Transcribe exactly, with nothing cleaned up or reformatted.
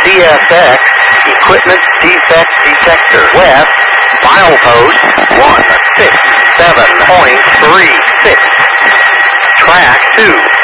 C S X Equipment Defect Detector. West, milepost one six seven point three six. Track two.